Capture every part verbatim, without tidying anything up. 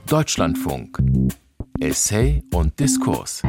Deutschlandfunk. Essay und Diskurs.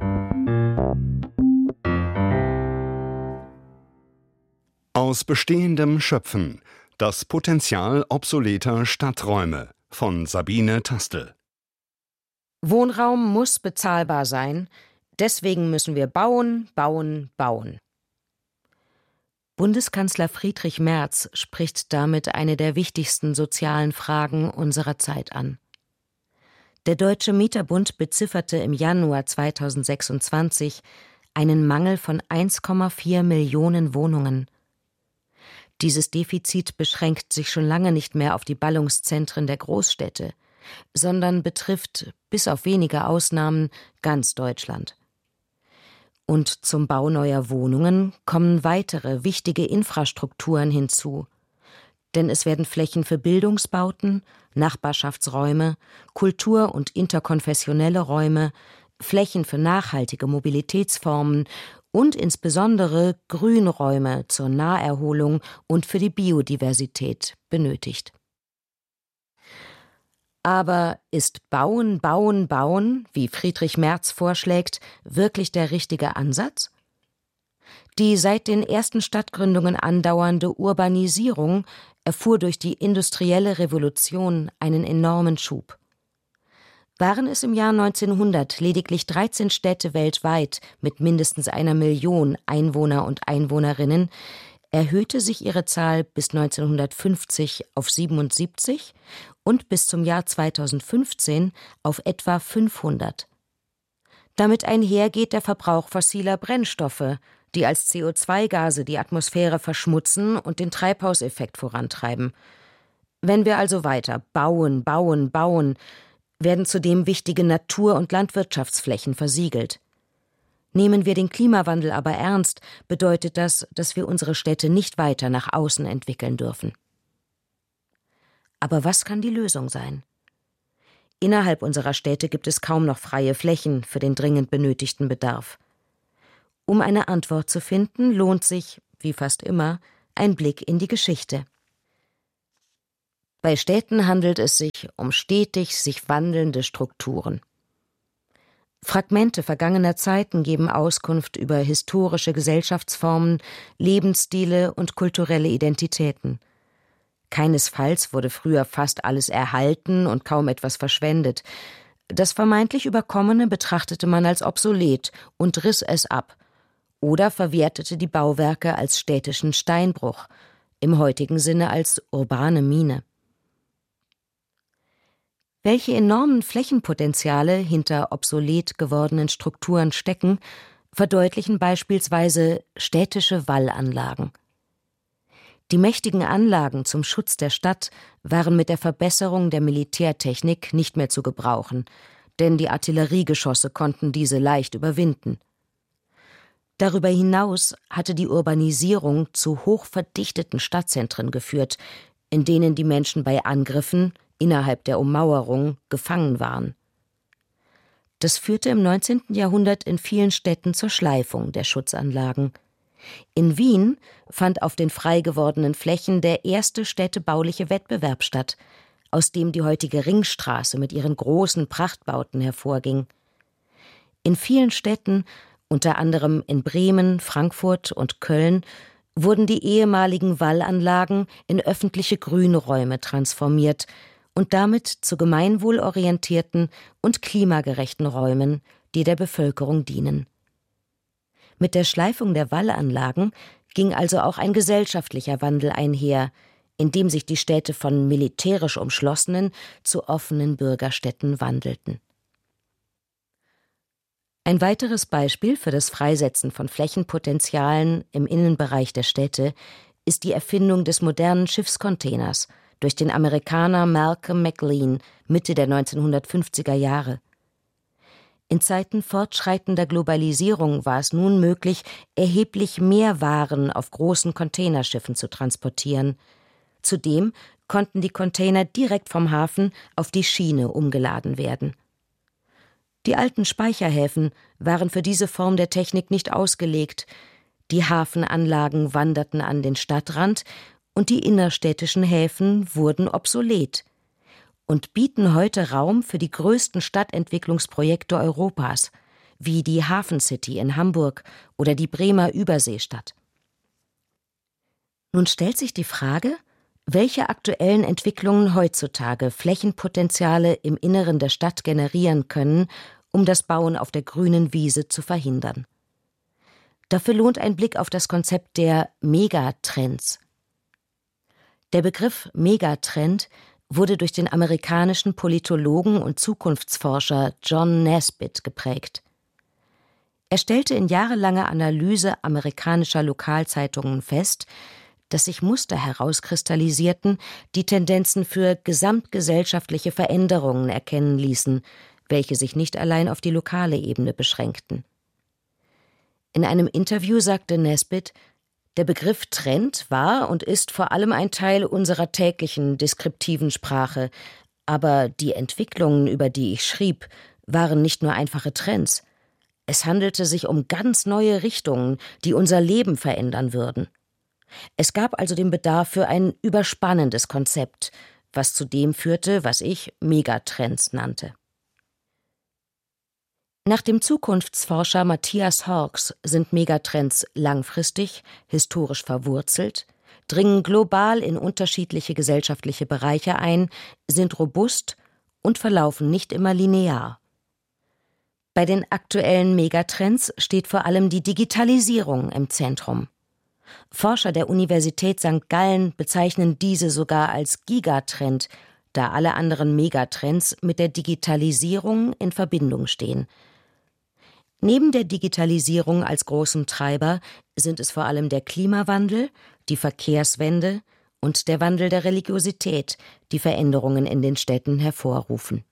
Aus Bestehendem schöpfen. Das Potenzial obsoleter Stadträume von Sabine Tastel. Wohnraum muss bezahlbar sein, deswegen müssen wir bauen, bauen, bauen. Bundeskanzler Friedrich Merz spricht damit eine der wichtigsten sozialen Fragen unserer Zeit an. Der Deutsche Mieterbund bezifferte im Januar zweitausendsechsundzwanzig einen Mangel von eins Komma vier Millionen Wohnungen. Dieses Defizit beschränkt sich schon lange nicht mehr auf die Ballungszentren der Großstädte, sondern betrifft, bis auf wenige Ausnahmen, ganz Deutschland. Und zum Bau neuer Wohnungen kommen weitere wichtige Infrastrukturen hinzu. Denn es werden Flächen für Bildungsbauten, Nachbarschaftsräume, Kultur- und interkonfessionelle Räume, Flächen für nachhaltige Mobilitätsformen und insbesondere Grünräume zur Naherholung und für die Biodiversität benötigt. Aber ist Bauen, Bauen, Bauen, wie Friedrich Merz vorschlägt, wirklich der richtige Ansatz? Die seit den ersten Stadtgründungen andauernde Urbanisierung erfuhr durch die industrielle Revolution einen enormen Schub. Waren es im Jahr neunzehnhundert lediglich dreizehn Städte weltweit mit mindestens einer Million Einwohner und Einwohnerinnen, erhöhte sich ihre Zahl bis neunzehnhundertfünfzig auf siebenundsiebzig und bis zum Jahr zweitausendfünfzehn auf etwa fünfhundert. Damit einhergeht der Verbrauch fossiler Brennstoffe, die als C O zwei Gase die Atmosphäre verschmutzen und den Treibhauseffekt vorantreiben. Wenn wir also weiter bauen, bauen, bauen, werden zudem wichtige Natur- und Landwirtschaftsflächen versiegelt. Nehmen wir den Klimawandel aber ernst, bedeutet das, dass wir unsere Städte nicht weiter nach außen entwickeln dürfen. Aber was kann die Lösung sein? Innerhalb unserer Städte gibt es kaum noch freie Flächen für den dringend benötigten Bedarf. Um eine Antwort zu finden, lohnt sich, wie fast immer, ein Blick in die Geschichte. Bei Städten handelt es sich um stetig sich wandelnde Strukturen. Fragmente vergangener Zeiten geben Auskunft über historische Gesellschaftsformen, Lebensstile und kulturelle Identitäten. Keinesfalls wurde früher fast alles erhalten und kaum etwas verschwendet. Das vermeintlich Überkommene betrachtete man als obsolet und riss es ab oder verwertete die Bauwerke als städtischen Steinbruch, im heutigen Sinne als urbane Mine. Welche enormen Flächenpotenziale hinter obsolet gewordenen Strukturen stecken, verdeutlichen beispielsweise städtische Wallanlagen. Die mächtigen Anlagen zum Schutz der Stadt waren mit der Verbesserung der Militärtechnik nicht mehr zu gebrauchen, denn die Artilleriegeschosse konnten diese leicht überwinden. Darüber hinaus hatte die Urbanisierung zu hochverdichteten Stadtzentren geführt, in denen die Menschen bei Angriffen innerhalb der Ummauerung gefangen waren. Das führte im neunzehnten Jahrhundert in vielen Städten zur Schleifung der Schutzanlagen. In Wien fand auf den frei gewordenen Flächen der erste städtebauliche Wettbewerb statt, aus dem die heutige Ringstraße mit ihren großen Prachtbauten hervorging. In vielen Städten, unter anderem in Bremen, Frankfurt und Köln, wurden die ehemaligen Wallanlagen in öffentliche Grünräume transformiert und damit zu gemeinwohlorientierten und klimagerechten Räumen, die der Bevölkerung dienen. Mit der Schleifung der Wallanlagen ging also auch ein gesellschaftlicher Wandel einher, in dem sich die Städte von militärisch umschlossenen zu offenen Bürgerstädten wandelten. Ein weiteres Beispiel für das Freisetzen von Flächenpotenzialen im Innenbereich der Städte ist die Erfindung des modernen Schiffscontainers durch den Amerikaner Malcolm McLean Mitte der neunzehnhundertfünfziger Jahre. In Zeiten fortschreitender Globalisierung war es nun möglich, erheblich mehr Waren auf großen Containerschiffen zu transportieren. Zudem konnten die Container direkt vom Hafen auf die Schiene umgeladen werden. Die alten Speicherhäfen waren für diese Form der Technik nicht ausgelegt. Die Hafenanlagen wanderten an den Stadtrand und die innerstädtischen Häfen wurden obsolet. und bieten heute Raum für die größten Stadtentwicklungsprojekte Europas, wie die Hafen City in Hamburg oder die Bremer Überseestadt. Nun stellt sich die Frage, welche aktuellen Entwicklungen heutzutage Flächenpotenziale im Inneren der Stadt generieren können, um das Bauen auf der grünen Wiese zu verhindern. Dafür lohnt ein Blick auf das Konzept der Megatrends. Der Begriff Megatrend wurde durch den amerikanischen Politologen und Zukunftsforscher John Naisbitt geprägt. Er stellte in jahrelanger Analyse amerikanischer Lokalzeitungen fest, dass sich Muster herauskristallisierten, die Tendenzen für gesamtgesellschaftliche Veränderungen erkennen ließen, welche sich nicht allein auf die lokale Ebene beschränkten. In einem Interview sagte Naisbitt, der Begriff Trend war und ist vor allem ein Teil unserer täglichen deskriptiven Sprache, aber die Entwicklungen, über die ich schrieb, waren nicht nur einfache Trends. Es handelte sich um ganz neue Richtungen, die unser Leben verändern würden. Es gab also den Bedarf für ein überspannendes Konzept, was zu dem führte, was ich Megatrends nannte. Nach dem Zukunftsforscher Matthias Hawkes sind Megatrends langfristig, historisch verwurzelt, dringen global in unterschiedliche gesellschaftliche Bereiche ein, sind robust und verlaufen nicht immer linear. Bei den aktuellen Megatrends steht vor allem die Digitalisierung im Zentrum. Forscher der Universität Sankt Gallen bezeichnen diese sogar als Gigatrend, da alle anderen Megatrends mit der Digitalisierung in Verbindung stehen. Neben der Digitalisierung als großem Treiber sind es vor allem der Klimawandel, die Verkehrswende und der Wandel der Religiosität, die Veränderungen in den Städten hervorrufen.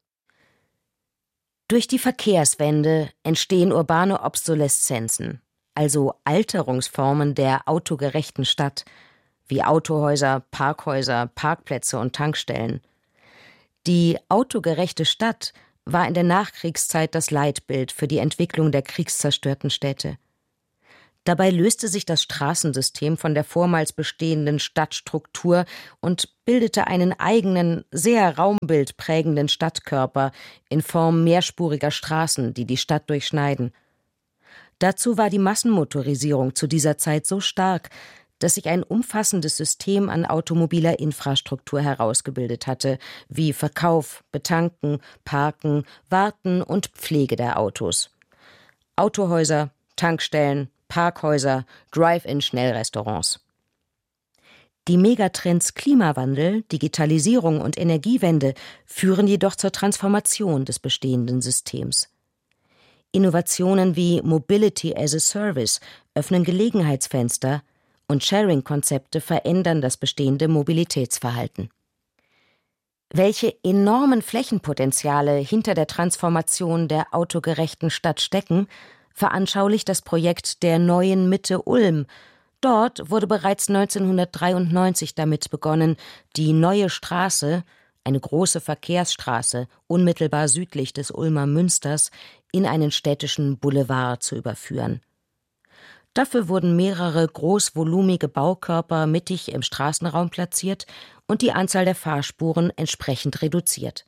Durch die Verkehrswende entstehen urbane Obsoleszenzen, also Alterungsformen der autogerechten Stadt, wie Autohäuser, Parkhäuser, Parkplätze und Tankstellen. Die autogerechte Stadt war in der Nachkriegszeit das Leitbild für die Entwicklung der kriegszerstörten Städte. Dabei löste sich das Straßensystem von der vormals bestehenden Stadtstruktur und bildete einen eigenen, sehr raumbildprägenden Stadtkörper in Form mehrspuriger Straßen, die die Stadt durchschneiden. Dazu war die Massenmotorisierung zu dieser Zeit so stark, dass sich ein umfassendes System an automobiler Infrastruktur herausgebildet hatte, wie Verkauf, Betanken, Parken, Warten und Pflege der Autos. Autohäuser, Tankstellen, Parkhäuser, Drive-in-Schnellrestaurants. Die Megatrends Klimawandel, Digitalisierung und Energiewende führen jedoch zur Transformation des bestehenden Systems. Innovationen wie Mobility as a Service öffnen Gelegenheitsfenster und Sharing-Konzepte verändern das bestehende Mobilitätsverhalten. Welche enormen Flächenpotenziale hinter der Transformation der autogerechten Stadt stecken, veranschaulicht das Projekt der Neuen Mitte Ulm. Dort wurde bereits neunzehnhundertdreiundneunzig damit begonnen, die Neue Straße, eine große Verkehrsstraße unmittelbar südlich des Ulmer Münsters, in einen städtischen Boulevard zu überführen. Dafür wurden mehrere großvolumige Baukörper mittig im Straßenraum platziert und die Anzahl der Fahrspuren entsprechend reduziert.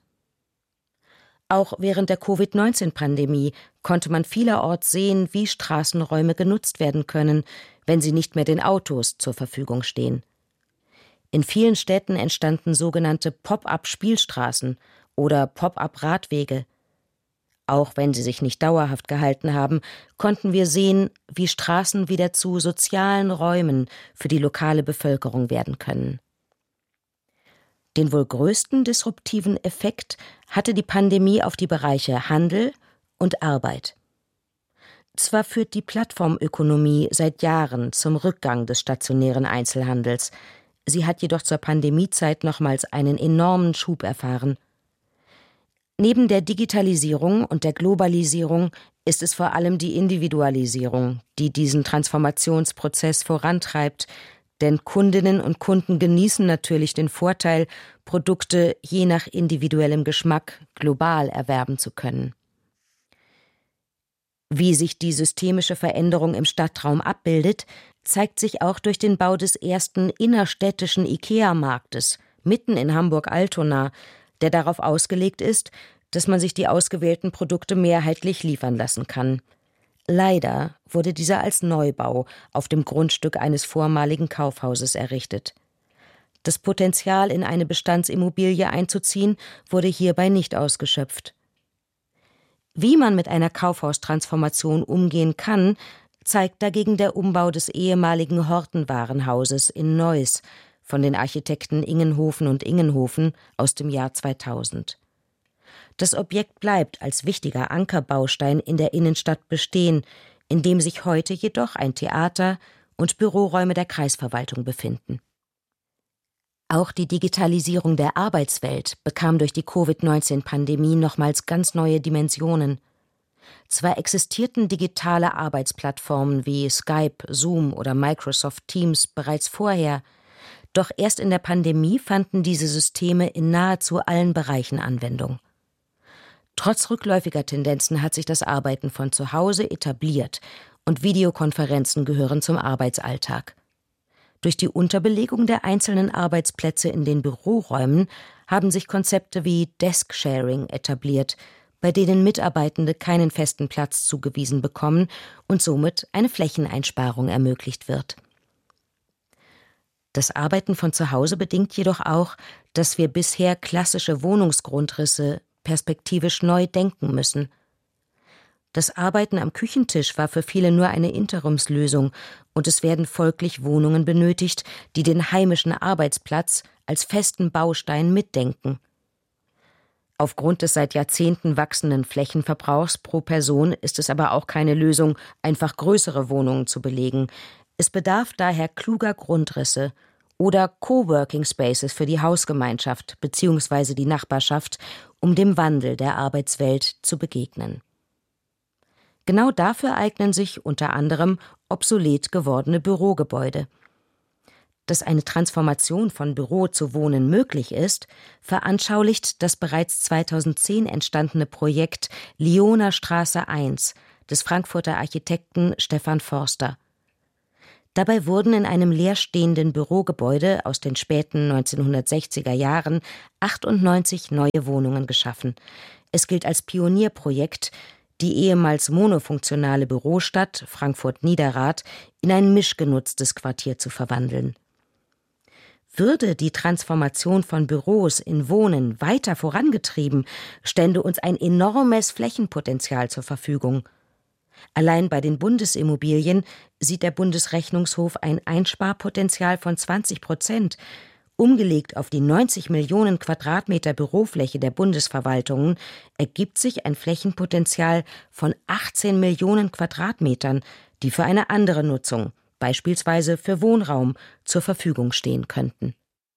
Auch während der Covid neunzehn Pandemie konnte man vielerorts sehen, wie Straßenräume genutzt werden können, wenn sie nicht mehr den Autos zur Verfügung stehen. In vielen Städten entstanden sogenannte Pop-up-Spielstraßen oder Pop-up-Radwege. Auch wenn sie sich nicht dauerhaft gehalten haben, konnten wir sehen, wie Straßen wieder zu sozialen Räumen für die lokale Bevölkerung werden können. Den wohl größten disruptiven Effekt hatte die Pandemie auf die Bereiche Handel und Arbeit. Zwar führt die Plattformökonomie seit Jahren zum Rückgang des stationären Einzelhandels, sie hat jedoch zur Pandemiezeit nochmals einen enormen Schub erfahren. Neben der Digitalisierung und der Globalisierung ist es vor allem die Individualisierung, die diesen Transformationsprozess vorantreibt, denn Kundinnen und Kunden genießen natürlich den Vorteil, Produkte je nach individuellem Geschmack global erwerben zu können. Wie sich die systemische Veränderung im Stadtraum abbildet, zeigt sich auch durch den Bau des ersten innerstädtischen IKEA-Marktes mitten in Hamburg-Altona, der darauf ausgelegt ist, dass man sich die ausgewählten Produkte mehrheitlich liefern lassen kann. Leider wurde dieser als Neubau auf dem Grundstück eines vormaligen Kaufhauses errichtet. Das Potenzial, in eine Bestandsimmobilie einzuziehen, wurde hierbei nicht ausgeschöpft. Wie man mit einer Kaufhaustransformation umgehen kann, zeigt dagegen der Umbau des ehemaligen Hortenwarenhauses in Neuss von den Architekten Ingenhofen und Ingenhofen aus dem Jahr zweitausend. Das Objekt bleibt als wichtiger Ankerbaustein in der Innenstadt bestehen, in dem sich heute jedoch ein Theater und Büroräume der Kreisverwaltung befinden. Auch die Digitalisierung der Arbeitswelt bekam durch die Covid neunzehn Pandemie nochmals ganz neue Dimensionen. Zwar existierten digitale Arbeitsplattformen wie Skype, Zoom oder Microsoft Teams bereits vorher, doch erst in der Pandemie fanden diese Systeme in nahezu allen Bereichen Anwendung. Trotz rückläufiger Tendenzen hat sich das Arbeiten von zu Hause etabliert und Videokonferenzen gehören zum Arbeitsalltag. Durch die Unterbelegung der einzelnen Arbeitsplätze in den Büroräumen haben sich Konzepte wie Desk-Sharing etabliert, bei denen Mitarbeitende keinen festen Platz zugewiesen bekommen und somit eine Flächeneinsparung ermöglicht wird. Das Arbeiten von zu Hause bedingt jedoch auch, dass wir bisher klassische Wohnungsgrundrisse perspektivisch neu denken müssen. Das Arbeiten am Küchentisch war für viele nur eine Interimslösung und es werden folglich Wohnungen benötigt, die den heimischen Arbeitsplatz als festen Baustein mitdenken. Aufgrund des seit Jahrzehnten wachsenden Flächenverbrauchs pro Person ist es aber auch keine Lösung, einfach größere Wohnungen zu belegen. Es bedarf daher kluger Grundrisse oder Coworking Spaces für die Hausgemeinschaft bzw. die Nachbarschaft, um dem Wandel der Arbeitswelt zu begegnen. Genau dafür eignen sich unter anderem obsolet gewordene Bürogebäude. Dass eine Transformation von Büro zu Wohnen möglich ist, veranschaulicht das bereits zweitausendzehn entstandene Projekt Lioner Straße eins des Frankfurter Architekten Stefan Forster. Dabei wurden in einem leerstehenden Bürogebäude aus den späten neunzehnhundertsechziger Jahren achtundneunzig neue Wohnungen geschaffen. Es gilt als Pionierprojekt, die ehemals monofunktionale Bürostadt Frankfurt-Niederrad in ein mischgenutztes Quartier zu verwandeln. Würde die Transformation von Büros in Wohnen weiter vorangetrieben, stände uns ein enormes Flächenpotenzial zur Verfügung. Allein bei den Bundesimmobilien sieht der Bundesrechnungshof ein Einsparpotenzial von zwanzig Prozent. Umgelegt auf die neunzig Millionen Quadratmeter Bürofläche der Bundesverwaltungen ergibt sich ein Flächenpotenzial von achtzehn Millionen Quadratmetern, die für eine andere Nutzung, beispielsweise für Wohnraum, zur Verfügung stehen könnten.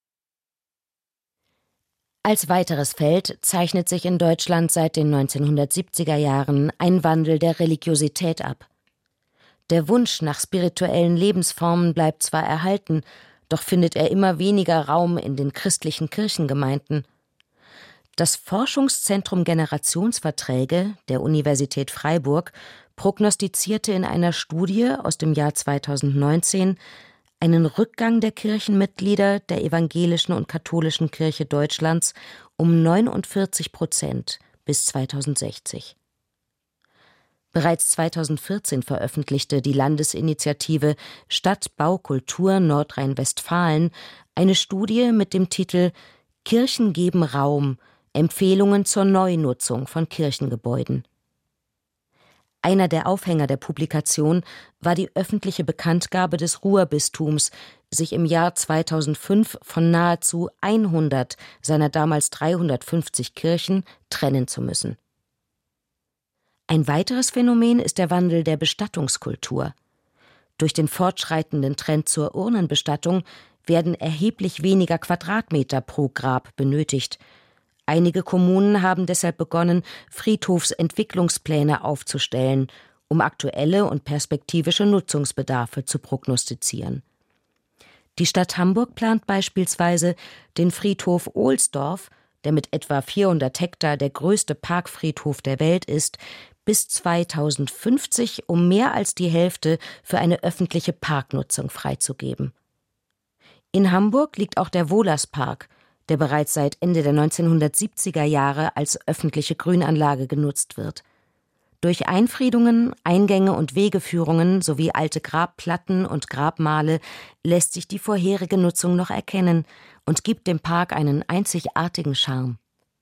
Als weiteres Feld zeichnet sich in Deutschland seit den neunzehnhundertsiebziger Jahren ein Wandel der Religiosität ab. Der Wunsch nach spirituellen Lebensformen bleibt zwar erhalten, doch findet er immer weniger Raum in den christlichen Kirchengemeinden. Das Forschungszentrum Generationsverträge der Universität Freiburg prognostizierte in einer Studie aus dem Jahr zweitausendneunzehn einen Rückgang der Kirchenmitglieder der evangelischen und katholischen Kirche Deutschlands um neunundvierzig Prozent bis zweitausendsechzig. Bereits zweitausendvierzehn veröffentlichte die Landesinitiative Stadtbaukultur Nordrhein-Westfalen eine Studie mit dem Titel »Kirchen geben Raum – Empfehlungen zur Neunutzung von Kirchengebäuden«. Einer der Aufhänger der Publikation war die öffentliche Bekanntgabe des Ruhrbistums, sich im Jahr zweitausendfünf von nahezu hundert seiner damals dreihundertfünfzig Kirchen trennen zu müssen. Ein weiteres Phänomen ist der Wandel der Bestattungskultur. Durch den fortschreitenden Trend zur Urnenbestattung werden erheblich weniger Quadratmeter pro Grab benötigt. Einige Kommunen haben deshalb begonnen, Friedhofsentwicklungspläne aufzustellen, um aktuelle und perspektivische Nutzungsbedarfe zu prognostizieren. Die Stadt Hamburg plant beispielsweise, den Friedhof Ohlsdorf, der mit etwa vierhundert Hektar der größte Parkfriedhof der Welt ist, bis zweitausendfünfzig um mehr als die Hälfte für eine öffentliche Parknutzung freizugeben. In Hamburg liegt auch der Wohlerspark, der bereits seit Ende der neunzehnhundertsiebziger Jahre als öffentliche Grünanlage genutzt wird. Durch Einfriedungen, Eingänge und Wegeführungen sowie alte Grabplatten und Grabmale lässt sich die vorherige Nutzung noch erkennen und gibt dem Park einen einzigartigen Charme.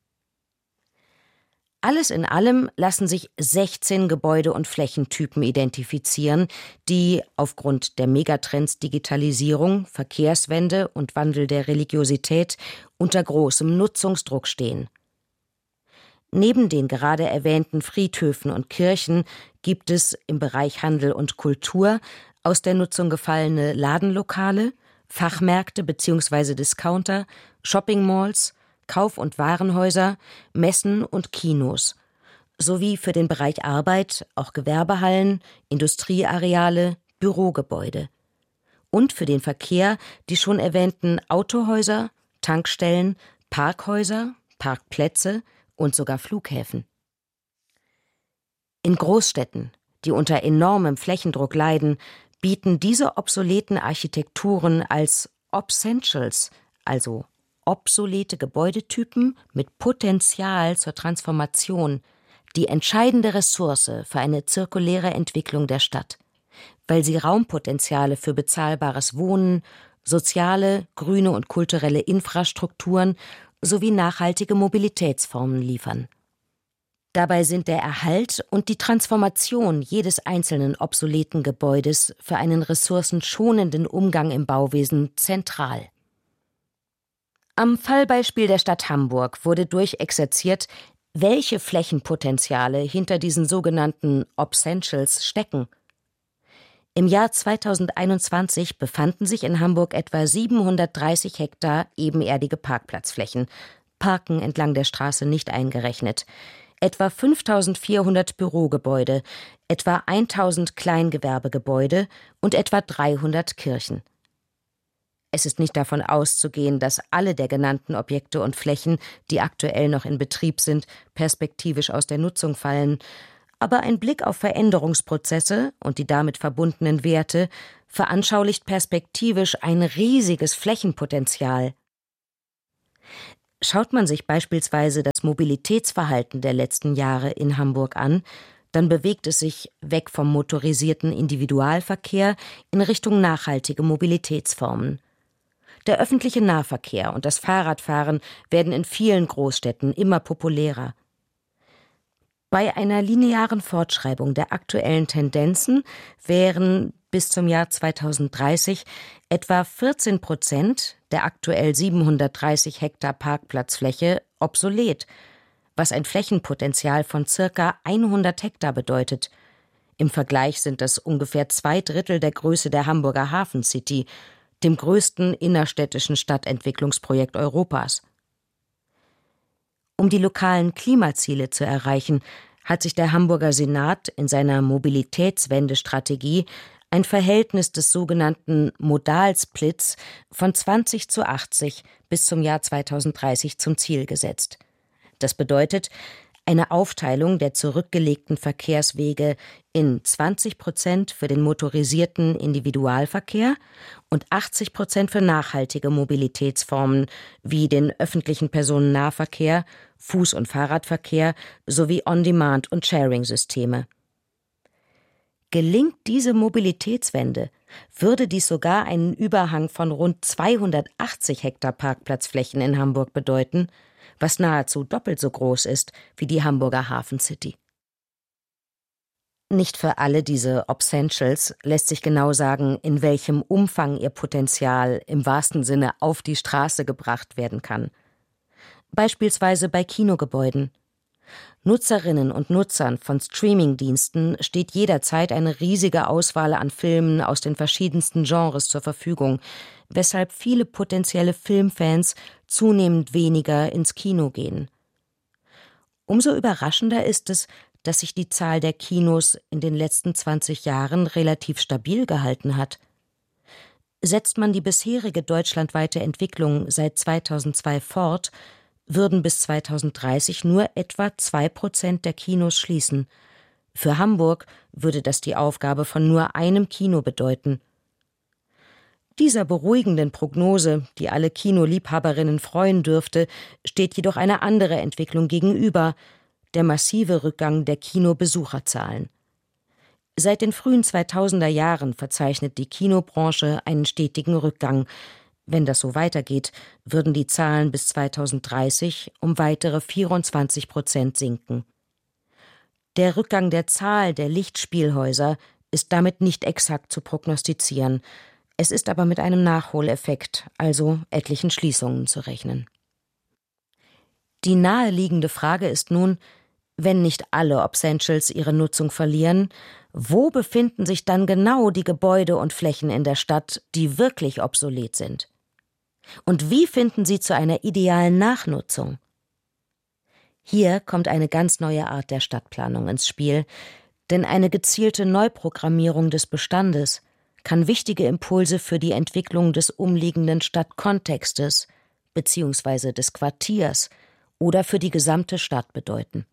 Alles in allem lassen sich sechzehn Gebäude- und Flächentypen identifizieren, die aufgrund der Megatrends Digitalisierung, Verkehrswende und Wandel der Religiosität unter großem Nutzungsdruck stehen. Neben den gerade erwähnten Friedhöfen und Kirchen gibt es im Bereich Handel und Kultur aus der Nutzung gefallene Ladenlokale, Fachmärkte bzw. Discounter, Shoppingmalls, Kauf- und Warenhäuser, Messen und Kinos, sowie für den Bereich Arbeit auch Gewerbehallen, Industrieareale, Bürogebäude. Und für den Verkehr die schon erwähnten Autohäuser, Tankstellen, Parkhäuser, Parkplätze und sogar Flughäfen. In Großstädten, die unter enormem Flächendruck leiden, bieten diese obsoleten Architekturen als Obsentials, also obsolete Gebäudetypen mit Potenzial zur Transformation, die entscheidende Ressource für eine zirkuläre Entwicklung der Stadt, weil sie Raumpotenziale für bezahlbares Wohnen, soziale, grüne und kulturelle Infrastrukturen sowie nachhaltige Mobilitätsformen liefern. Dabei sind der Erhalt und die Transformation jedes einzelnen obsoleten Gebäudes für einen ressourcenschonenden Umgang im Bauwesen zentral. Am Fallbeispiel der Stadt Hamburg wurde durchexerziert, welche Flächenpotenziale hinter diesen sogenannten Obsentials stecken. Im Jahr zweitausendeinundzwanzig befanden sich in Hamburg etwa siebenhundertdreißig Hektar ebenerdige Parkplatzflächen, Parken entlang der Straße nicht eingerechnet, etwa fünftausendvierhundert Bürogebäude, etwa tausend Kleingewerbegebäude und etwa dreihundert Kirchen. Es ist nicht davon auszugehen, dass alle der genannten Objekte und Flächen, die aktuell noch in Betrieb sind, perspektivisch aus der Nutzung fallen, aber ein Blick auf Veränderungsprozesse und die damit verbundenen Werte veranschaulicht perspektivisch ein riesiges Flächenpotenzial. Schaut man sich beispielsweise das Mobilitätsverhalten der letzten Jahre in Hamburg an, dann bewegt es sich weg vom motorisierten Individualverkehr in Richtung nachhaltige Mobilitätsformen. Der öffentliche Nahverkehr und das Fahrradfahren werden in vielen Großstädten immer populärer. Bei einer linearen Fortschreibung der aktuellen Tendenzen wären bis zum Jahr zweitausenddreißig etwa vierzehn Prozent der aktuell siebenhundertdreißig Hektar Parkplatzfläche obsolet, was ein Flächenpotenzial von circa hundert Hektar bedeutet. Im Vergleich sind das ungefähr zwei Drittel der Größe der Hamburger Hafen City, dem größten innerstädtischen Stadtentwicklungsprojekt Europas. Um die lokalen Klimaziele zu erreichen, hat sich der Hamburger Senat in seiner Mobilitätswendestrategie ein Verhältnis des sogenannten Modalsplits von zwanzig zu achtzig bis zum Jahr zweitausenddreißig zum Ziel gesetzt. Das bedeutet eine Aufteilung der zurückgelegten Verkehrswege in zwanzig Prozent für den motorisierten Individualverkehr und achtzig Prozent für nachhaltige Mobilitätsformen wie den öffentlichen Personennahverkehr, Fuß- und Fahrradverkehr sowie On-Demand- und Sharing-Systeme. Gelingt diese Mobilitätswende, würde dies sogar einen Überhang von rund zweihundertachtzig Hektar Parkplatzflächen in Hamburg bedeuten, was nahezu doppelt so groß ist wie die Hamburger Hafen City. Nicht für alle diese Obsentials lässt sich genau sagen, in welchem Umfang ihr Potenzial im wahrsten Sinne auf die Straße gebracht werden kann. Beispielsweise bei Kinogebäuden. Nutzerinnen und Nutzern von Streamingdiensten steht jederzeit eine riesige Auswahl an Filmen aus den verschiedensten Genres zur Verfügung, weshalb viele potenzielle Filmfans zunehmend weniger ins Kino gehen. Umso überraschender ist es, dass sich die Zahl der Kinos in den letzten zwanzig Jahren relativ stabil gehalten hat. Setzt man die bisherige deutschlandweite Entwicklung seit zweitausendzwei fort, würden bis zweitausenddreißig nur etwa zwei Prozent der Kinos schließen. Für Hamburg würde das die Aufgabe von nur einem Kino bedeuten. Dieser beruhigenden Prognose, die alle Kinoliebhaberinnen freuen dürfte, steht jedoch eine andere Entwicklung gegenüber: der massive Rückgang der Kinobesucherzahlen. Seit den frühen zweitausender Jahren verzeichnet die Kinobranche einen stetigen Rückgang. Wenn das so weitergeht, würden die Zahlen bis zweitausenddreißig um weitere vierundzwanzig Prozent sinken. Der Rückgang der Zahl der Lichtspielhäuser ist damit nicht exakt zu prognostizieren. Es ist aber mit einem Nachholeffekt, also etlichen Schließungen, zu rechnen. Die naheliegende Frage ist nun: Wenn nicht alle Obsentials ihre Nutzung verlieren, wo befinden sich dann genau die Gebäude und Flächen in der Stadt, die wirklich obsolet sind? Und wie finden sie zu einer idealen Nachnutzung? Hier kommt eine ganz neue Art der Stadtplanung ins Spiel, denn eine gezielte Neuprogrammierung des Bestandes kann wichtige Impulse für die Entwicklung des umliegenden Stadtkontextes bzw. des Quartiers oder für die gesamte Stadt bedeuten.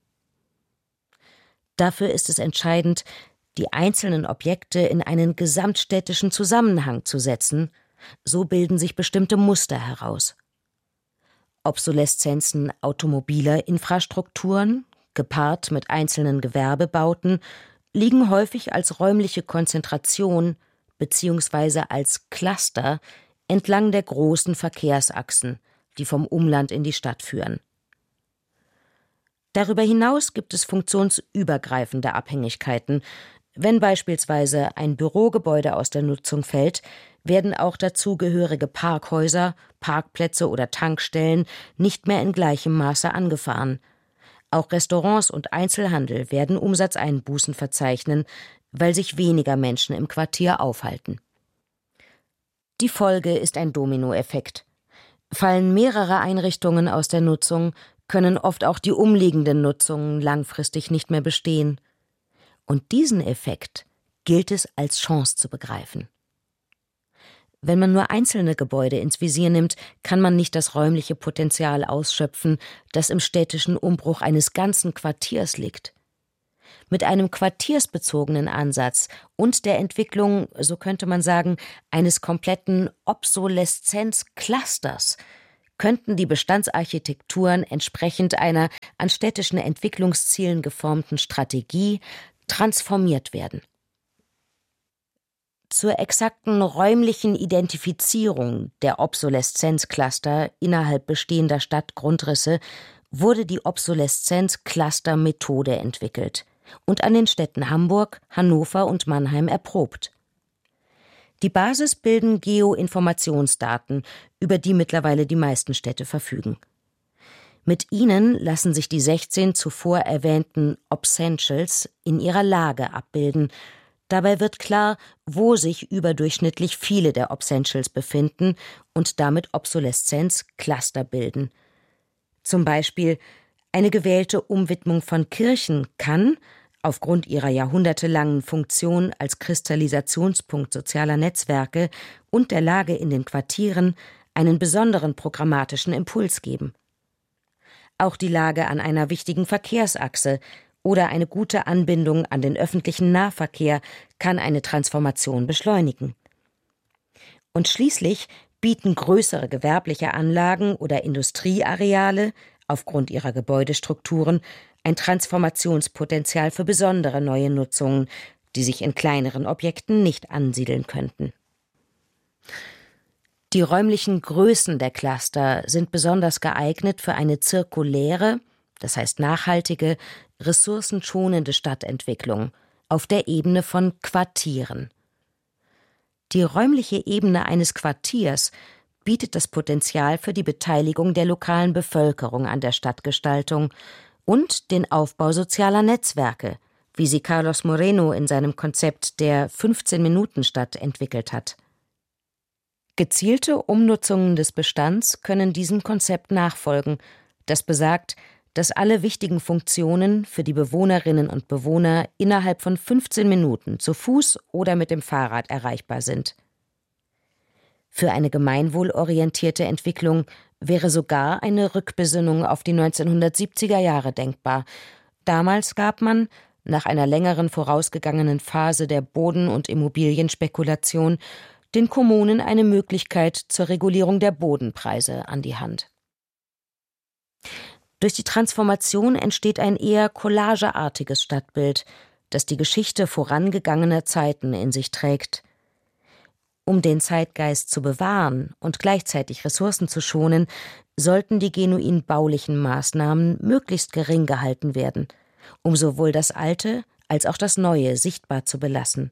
Dafür ist es entscheidend, die einzelnen Objekte in einen gesamtstädtischen Zusammenhang zu setzen. So bilden sich bestimmte Muster heraus. Obsoleszenzen automobiler Infrastrukturen, gepaart mit einzelnen Gewerbebauten, liegen häufig als räumliche Konzentration bzw. als Cluster entlang der großen Verkehrsachsen, die vom Umland in die Stadt führen. Darüber hinaus gibt es funktionsübergreifende Abhängigkeiten. Wenn beispielsweise ein Bürogebäude aus der Nutzung fällt, werden auch dazugehörige Parkhäuser, Parkplätze oder Tankstellen nicht mehr in gleichem Maße angefahren. Auch Restaurants und Einzelhandel werden Umsatzeinbußen verzeichnen, weil sich weniger Menschen im Quartier aufhalten. Die Folge ist ein Dominoeffekt. Fallen mehrere Einrichtungen aus der Nutzung, können oft auch die umliegenden Nutzungen langfristig nicht mehr bestehen. Und diesen Effekt gilt es als Chance zu begreifen. Wenn man nur einzelne Gebäude ins Visier nimmt, kann man nicht das räumliche Potenzial ausschöpfen, das im städtischen Umbruch eines ganzen Quartiers liegt. Mit einem quartiersbezogenen Ansatz und der Entwicklung, so könnte man sagen, eines kompletten Obsoleszenz-Clusters könnten die Bestandsarchitekturen entsprechend einer an städtischen Entwicklungszielen geformten Strategie transformiert werden. Zur exakten räumlichen Identifizierung der Obsoleszenzcluster innerhalb bestehender Stadtgrundrisse wurde die Obsoleszenz-Cluster-Methode entwickelt und an den Städten Hamburg, Hannover und Mannheim erprobt. Die Basis bilden Geoinformationsdaten, über die mittlerweile die meisten Städte verfügen. Mit ihnen lassen sich die sechzehn zuvor erwähnten Obsentials in ihrer Lage abbilden. Dabei wird klar, wo sich überdurchschnittlich viele der Obsentials befinden und damit Obsoleszenz-Cluster bilden. Zum Beispiel eine gewählte Umwidmung von Kirchen kann, aufgrund ihrer jahrhundertelangen Funktion als Kristallisationspunkt sozialer Netzwerke und der Lage in den Quartieren, einen besonderen programmatischen Impuls geben. Auch die Lage an einer wichtigen Verkehrsachse oder eine gute Anbindung an den öffentlichen Nahverkehr kann eine Transformation beschleunigen. Und schließlich bieten größere gewerbliche Anlagen oder Industrieareale aufgrund ihrer Gebäudestrukturen ein Transformationspotenzial für besondere neue Nutzungen, die sich in kleineren Objekten nicht ansiedeln könnten. Die räumlichen Größen der Cluster sind besonders geeignet für eine zirkuläre, das heißt nachhaltige, ressourcenschonende Stadtentwicklung auf der Ebene von Quartieren. Die räumliche Ebene eines Quartiers bietet das Potenzial für die Beteiligung der lokalen Bevölkerung an der Stadtgestaltung und den Aufbau sozialer Netzwerke, wie sie Carlos Moreno in seinem Konzept der fünfzehn-Minuten-Stadt entwickelt hat. Gezielte Umnutzungen des Bestands können diesem Konzept nachfolgen, das besagt, dass alle wichtigen Funktionen für die Bewohnerinnen und Bewohner innerhalb von fünfzehn Minuten zu Fuß oder mit dem Fahrrad erreichbar sind. Für eine gemeinwohlorientierte Entwicklung wäre sogar eine Rückbesinnung auf die neunzehnhundertsiebziger Jahre denkbar. Damals gab man, nach einer längeren vorausgegangenen Phase der Boden- und Immobilienspekulation, den Kommunen eine Möglichkeit zur Regulierung der Bodenpreise an die Hand. Durch die Transformation entsteht ein eher collageartiges Stadtbild, das die Geschichte vorangegangener Zeiten in sich trägt. Um den Zeitgeist zu bewahren und gleichzeitig Ressourcen zu schonen, sollten die genuin baulichen Maßnahmen möglichst gering gehalten werden, um sowohl das Alte als auch das Neue sichtbar zu belassen.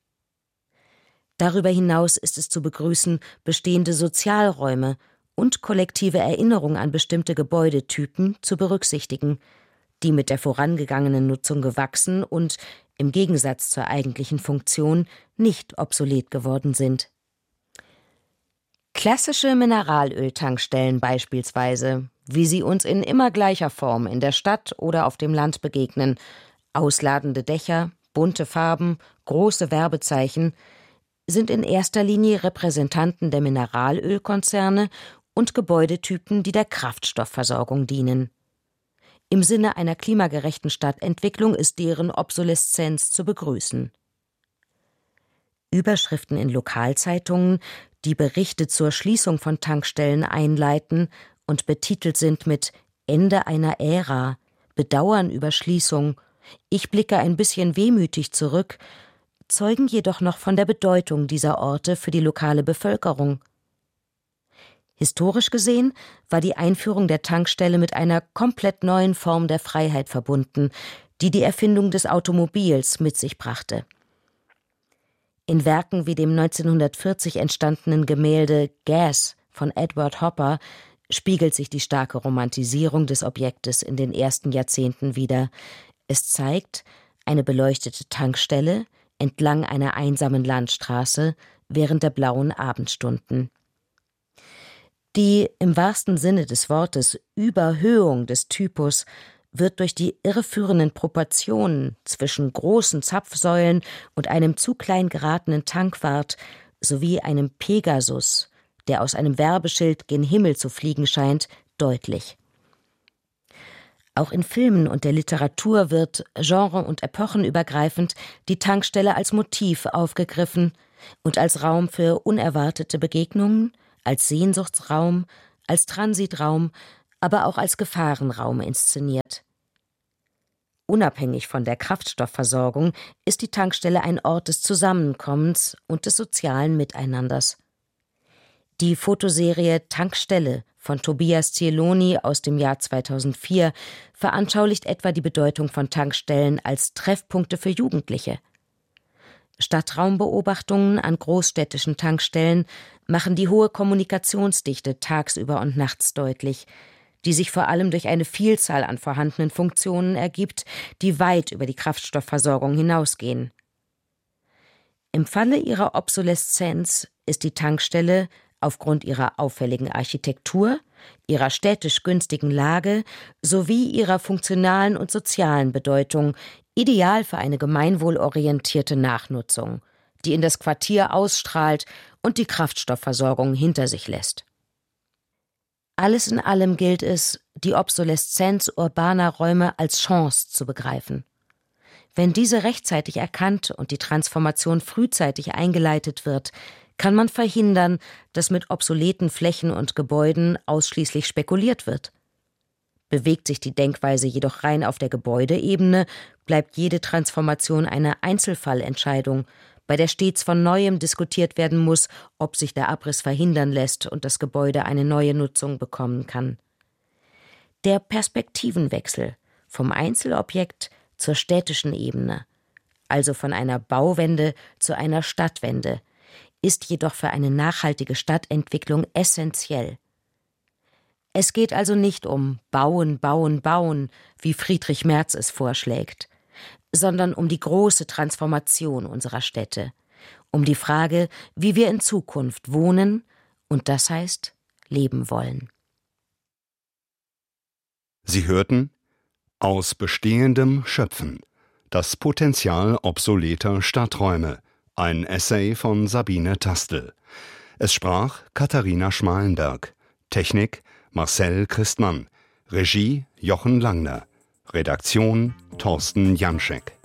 Darüber hinaus ist es zu begrüßen, bestehende Sozialräume und kollektive Erinnerung an bestimmte Gebäudetypen zu berücksichtigen, die mit der vorangegangenen Nutzung gewachsen und, im Gegensatz zur eigentlichen Funktion, nicht obsolet geworden sind. Klassische Mineralöltankstellen beispielsweise, wie sie uns in immer gleicher Form in der Stadt oder auf dem Land begegnen, ausladende Dächer, bunte Farben, große Werbezeichen, sind in erster Linie Repräsentanten der Mineralölkonzerne und Gebäudetypen, die der Kraftstoffversorgung dienen. Im Sinne einer klimagerechten Stadtentwicklung ist deren Obsoleszenz zu begrüßen. Überschriften in Lokalzeitungen, die Berichte zur Schließung von Tankstellen einleiten und betitelt sind mit »Ende einer Ära«, »Bedauern über Schließung«, »Ich blicke ein bisschen wehmütig zurück«, zeugen jedoch noch von der Bedeutung dieser Orte für die lokale Bevölkerung. Historisch gesehen war die Einführung der Tankstelle mit einer komplett neuen Form der Freiheit verbunden, die die Erfindung des Automobils mit sich brachte. In Werken wie dem neunzehnhundertvierzig entstandenen Gemälde »Gas« von Edward Hopper spiegelt sich die starke Romantisierung des Objektes in den ersten Jahrzehnten wider. Es zeigt eine beleuchtete Tankstelle entlang einer einsamen Landstraße während der blauen Abendstunden. Die im wahrsten Sinne des Wortes Überhöhung des Typus wird durch die irreführenden Proportionen zwischen großen Zapfsäulen und einem zu klein geratenen Tankwart sowie einem Pegasus, der aus einem Werbeschild gen Himmel zu fliegen scheint, deutlich. Auch in Filmen und der Literatur wird, genre- und epochenübergreifend, die Tankstelle als Motiv aufgegriffen und als Raum für unerwartete Begegnungen, als Sehnsuchtsraum, als Transitraum, aber auch als Gefahrenraum inszeniert. Unabhängig von der Kraftstoffversorgung ist die Tankstelle ein Ort des Zusammenkommens und des sozialen Miteinanders. Die Fotoserie Tankstelle von Tobias Zieloni aus dem Jahr zweitausendvier veranschaulicht etwa die Bedeutung von Tankstellen als Treffpunkte für Jugendliche. Stadtraumbeobachtungen an großstädtischen Tankstellen machen die hohe Kommunikationsdichte tagsüber und nachts deutlich, die sich vor allem durch eine Vielzahl an vorhandenen Funktionen ergibt, die weit über die Kraftstoffversorgung hinausgehen. Im Falle ihrer Obsoleszenz ist die Tankstelle aufgrund ihrer auffälligen Architektur, ihrer städtisch günstigen Lage sowie ihrer funktionalen und sozialen Bedeutung ideal für eine gemeinwohlorientierte Nachnutzung, die in das Quartier ausstrahlt und die Kraftstoffversorgung hinter sich lässt. Alles in allem gilt es, die Obsoleszenz urbaner Räume als Chance zu begreifen. Wenn diese rechtzeitig erkannt und die Transformation frühzeitig eingeleitet wird, kann man verhindern, dass mit obsoleten Flächen und Gebäuden ausschließlich spekuliert wird. Bewegt sich die Denkweise jedoch rein auf der Gebäudeebene, bleibt jede Transformation eine Einzelfallentscheidung, bei der stets von Neuem diskutiert werden muss, ob sich der Abriss verhindern lässt und das Gebäude eine neue Nutzung bekommen kann. Der Perspektivenwechsel vom Einzelobjekt zur städtischen Ebene, also von einer Bauwende zu einer Stadtwende, ist jedoch für eine nachhaltige Stadtentwicklung essentiell. Es geht also nicht um Bauen, Bauen, Bauen, wie Friedrich Merz es vorschlägt, sondern um die große Transformation unserer Städte, um die Frage, wie wir in Zukunft wohnen und das heißt, leben wollen. Sie hörten Aus Bestehendem schöpfen. Das Potenzial obsoleter Stadträume. Ein Essay von Sabine Tastel. Es sprach Katharina Schmalenberg. Technik Marcel Christmann. Regie Jochen Langner. Redaktion Thorsten Janschek.